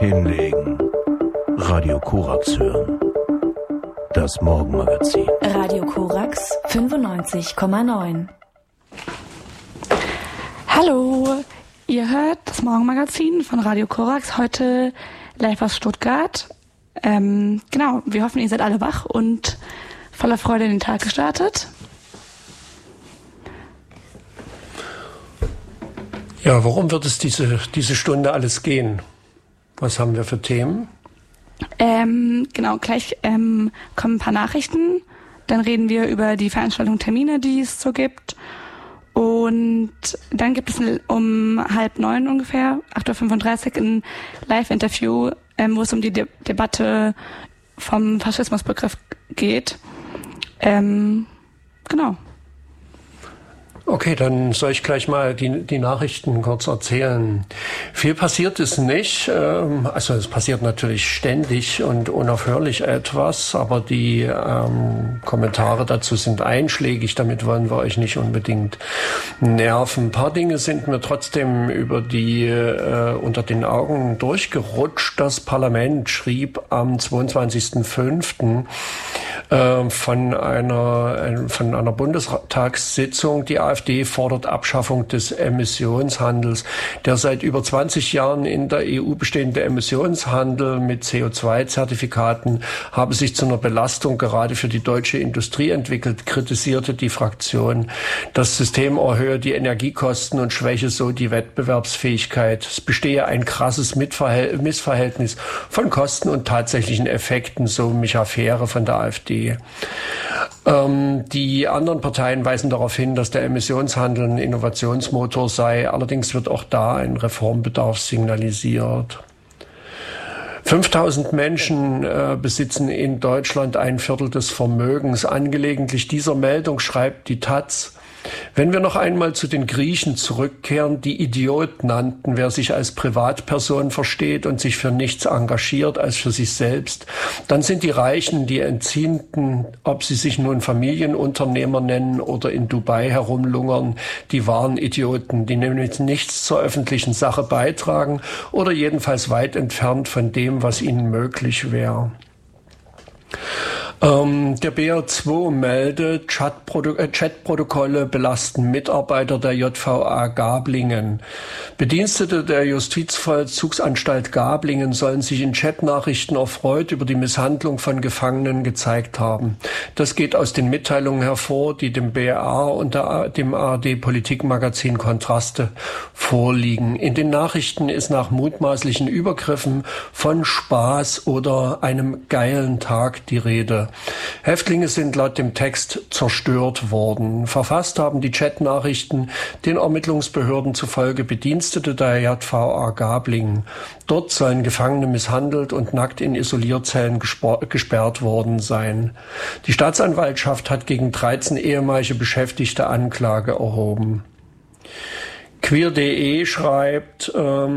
Hinlegen. Radio Korax hören. Das Morgenmagazin. Radio Korax 95,9. Hallo, ihr hört das Morgenmagazin von Radio Korax, heute live aus Stuttgart. Genau, wir hoffen, ihr seid alle wach und voller Freude in den Tag gestartet. Ja, worum wird es diese Stunde alles gehen? Was haben wir für Themen? Genau, gleich kommen ein paar Nachrichten. Dann reden wir über die Veranstaltung Termine, die es so gibt. Und dann gibt es um 8:30 ungefähr, 8:35 Uhr, ein Live-Interview, wo es um die Debatte vom Faschismusbegriff geht. Genau. Okay, dann soll ich gleich mal die Nachrichten kurz erzählen. Viel passiert es nicht. Also es passiert natürlich ständig und unaufhörlich etwas, aber die Kommentare dazu sind einschlägig. Damit wollen wir euch nicht unbedingt nerven. Ein paar Dinge sind mir trotzdem unter den Augen durchgerutscht. Das Parlament schrieb am 22.05. Von einer Bundestagssitzung, die AfD fordert Abschaffung des Emissionshandels. Der seit über 20 Jahren in der EU bestehende Emissionshandel mit CO2-Zertifikaten habe sich zu einer Belastung gerade für die deutsche Industrie entwickelt, kritisierte die Fraktion. Das System erhöhe die Energiekosten und schwäche so die Wettbewerbsfähigkeit. Es bestehe ein krasses Missverhältnis von Kosten und tatsächlichen Effekten, so Micha Fähre von der AfD. Die anderen Parteien weisen darauf hin, dass der Emissionshandel ein Innovationsmotor sei. Allerdings wird auch da ein Reformbedarf signalisiert. 5000 Menschen besitzen in Deutschland 1/4 des Vermögens. Angelegentlich dieser Meldung schreibt die taz: Wenn wir noch einmal zu den Griechen zurückkehren, die Idiot nannten, wer sich als Privatperson versteht und sich für nichts engagiert als für sich selbst, dann sind die Reichen, die Entziehenden, ob sie sich nun Familienunternehmer nennen oder in Dubai herumlungern, die wahren Idioten, die nämlich nichts zur öffentlichen Sache beitragen oder jedenfalls weit entfernt von dem, was ihnen möglich wäre. Der BR2 meldet, Chatprotokolle belasten Mitarbeiter der JVA Gablingen. Bedienstete der Justizvollzugsanstalt Gablingen sollen sich in Chatnachrichten erfreut über die Misshandlung von Gefangenen gezeigt haben. Das geht aus den Mitteilungen hervor, die dem BR und dem ARD-Politikmagazin Kontraste vorliegen. In den Nachrichten ist nach mutmaßlichen Übergriffen von Spaß oder einem geilen Tag die Rede. Häftlinge sind laut dem Text zerstört worden. Verfasst haben die Chatnachrichten den Ermittlungsbehörden zufolge Bedienstete der JVA Gablingen. Dort sollen Gefangene misshandelt und nackt in Isolierzellen gesperrt worden sein. Die Staatsanwaltschaft hat gegen 13 ehemalige Beschäftigte Anklage erhoben. Queer.de schreibt,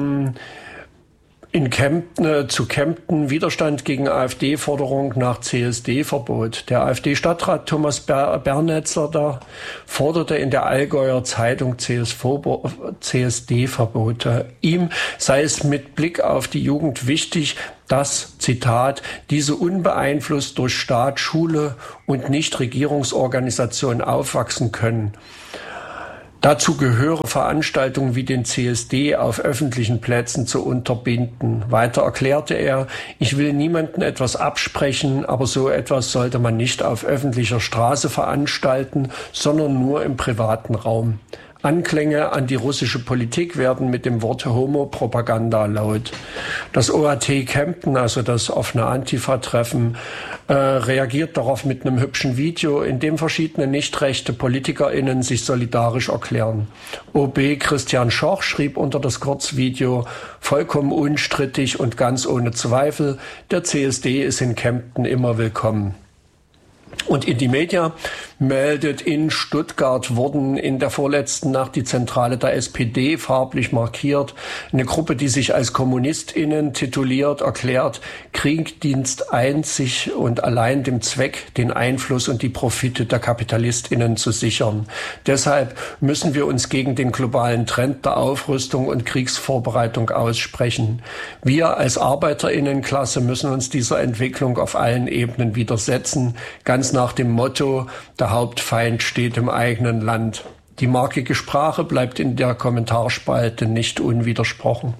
zu Kempten Widerstand gegen AfD-Forderung nach CSD-Verbot. Der AfD-Stadtrat Thomas Bernetzer forderte in der Allgäuer Zeitung CSD-Verbote. Ihm sei es mit Blick auf die Jugend wichtig, dass, Zitat, diese unbeeinflusst durch Staat, Schule und Nichtregierungsorganisationen aufwachsen können. Dazu gehören Veranstaltungen wie den CSD auf öffentlichen Plätzen zu unterbinden. Weiter erklärte er, ich will niemandem etwas absprechen, aber so etwas sollte man nicht auf öffentlicher Straße veranstalten, sondern nur im privaten Raum. Anklänge an die russische Politik werden mit dem Wort Homo-Propaganda laut. Das OAT Kempten, also das offene Antifa-Treffen, reagiert darauf mit einem hübschen Video, in dem verschiedene nicht rechte PolitikerInnen sich solidarisch erklären. OB Christian Schoch schrieb unter das Kurzvideo, vollkommen unstrittig und ganz ohne Zweifel, der CSD ist in Kempten immer willkommen. Und Indymedia meldet, in Stuttgart wurden in der vorletzten Nacht die Zentrale der SPD farblich markiert. Eine Gruppe, die sich als KommunistInnen tituliert, erklärt, Kriegsdienst einzig und allein dem Zweck, den Einfluss und die Profite der KapitalistInnen zu sichern. Deshalb müssen wir uns gegen den globalen Trend der Aufrüstung und Kriegsvorbereitung aussprechen. Wir als ArbeiterInnenklasse müssen uns dieser Entwicklung auf allen Ebenen widersetzen, ganz nach dem Motto, der Hauptfeind steht im eigenen Land. Die markige Sprache bleibt in der Kommentarspalte nicht unwidersprochen.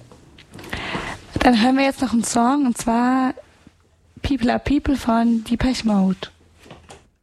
Dann hören wir jetzt noch einen Song, und zwar People Are People von Depeche Mode.